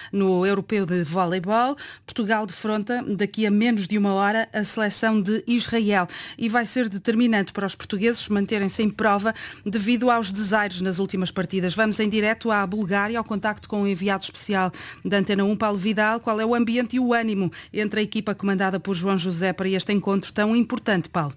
no Europeu de Voleibol. Portugal defronta daqui a menos de uma hora a seleção de Israel e vai ser determinante para os portugueses manterem-se em prova devido aos desaires nas últimas partidas. Vamos em direto à Bulgária, ao contacto com o enviado especial da Antena 1, Paulo Vidal. Qual é o ambiente e o ânimo entre a equipa comandada por João José para este encontro tão importante, Paulo?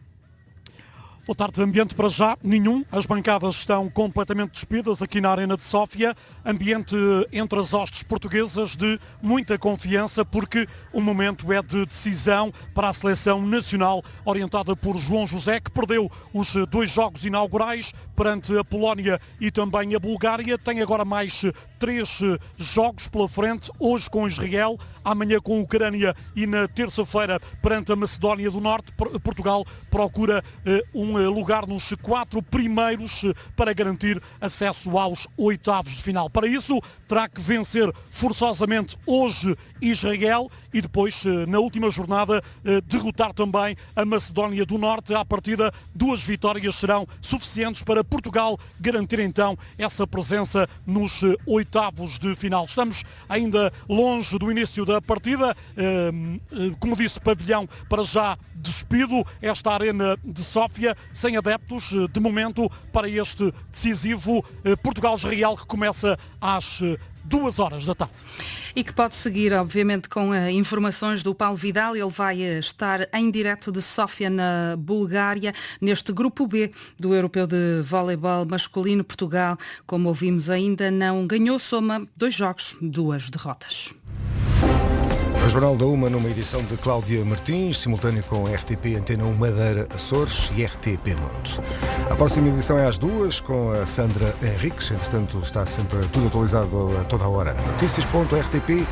Boa tarde. Ambiente para já nenhum. As bancadas estão completamente despidas aqui na Arena de Sófia. Ambiente entre as hostes portuguesas de muita confiança, porque o momento é de decisão para a seleção nacional orientada por João José, que perdeu os 2 jogos inaugurais perante a Polónia e também a Bulgária. Tem agora mais 3 jogos pela frente, hoje com Israel, amanhã com a Ucrânia e na terça-feira perante a Macedónia do Norte. Portugal procura um lugar nos 4 primeiros para garantir acesso aos 8avos de final. Para isso, terá que vencer forçosamente hoje Israel e depois, na última jornada, derrotar também a Macedónia do Norte. À partida, 2 vitórias serão suficientes para Portugal garantir então essa presença nos 8avos de final. Estamos ainda longe do início da partida. Como disse, pavilhão para já despido. Esta Arena de Sófia sem adeptos, de momento, para este decisivo Portugal-Israel, que começa às 2 horas da tarde. E que pode seguir, obviamente, com informações do Paulo Vidal. Ele vai estar em direto de Sófia, na Bulgária, neste grupo B do Europeu de Voleibol masculino. Portugal, como ouvimos, ainda não ganhou, soma 2 jogos, 2 derrotas. O Jornal da Uma, numa edição de Cláudia Martins, simultâneo com RTP Antena 1 Madeira, Açores e RTP Mundo. A próxima edição é às 2, com a Sandra Henriques. Entretanto, está sempre tudo atualizado a toda a hora. Notícias.rtp.pt.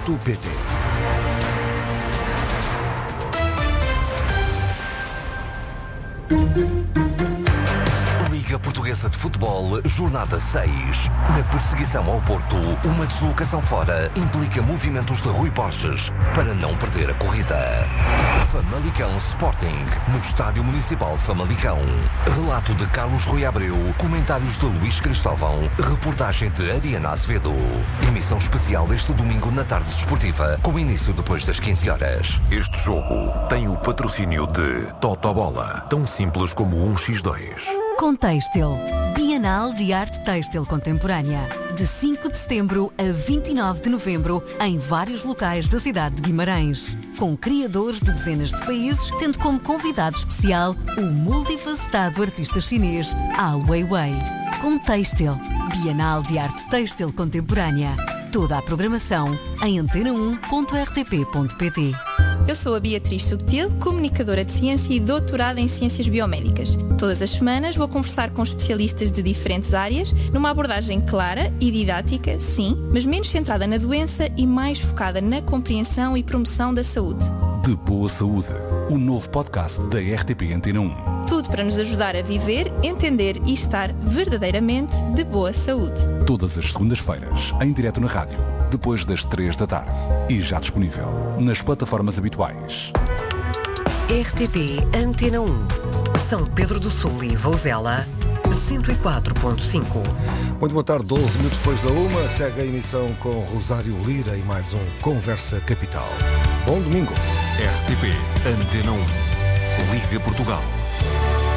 Liga Portuguesa de Futebol, Jornada 6. Na perseguição ao Porto, uma deslocação fora implica movimentos de Rui Borges para não perder a corrida. Famalicão Sporting, no Estádio Municipal Famalicão. Relato de Carlos Rui Abreu, comentários de Luís Cristóvão, reportagem de Ariana Azevedo. Emissão especial este domingo na tarde desportiva, com início depois das 15 horas. Este jogo tem o patrocínio de Totobola, tão simples como 1x2. Contextil, Bienal de Arte Têxtil Contemporânea, de 5 de setembro a 29 de novembro, em vários locais da cidade de Guimarães, com criadores de dezenas de países, tendo como convidado especial o multifacetado artista chinês Ai Weiwei. Contextil, Bienal de Arte Têxtil Contemporânea. Toda a programação em antena1.rtp.pt. Eu sou a Beatriz Subtil, comunicadora de ciência e doutorada em ciências biomédicas. Todas as semanas vou conversar com especialistas de diferentes áreas, numa abordagem clara e didática, sim, mas menos centrada na doença e mais focada na compreensão e promoção da saúde. De Boa Saúde, o novo podcast da RTP Antena 1. Tudo para nos ajudar a viver, entender e estar verdadeiramente de boa saúde. Todas as segundas-feiras, em direto na rádio, depois das 3 da tarde. E já disponível nas plataformas habituais. RTP Antena 1, São Pedro do Sul e Vouzela, 104.5. Muito boa tarde, 12 minutos depois da 1, segue a emissão com Rosário Lira e mais um Conversa Capital. Bom domingo. RTP Antena 1. Liga Portugal.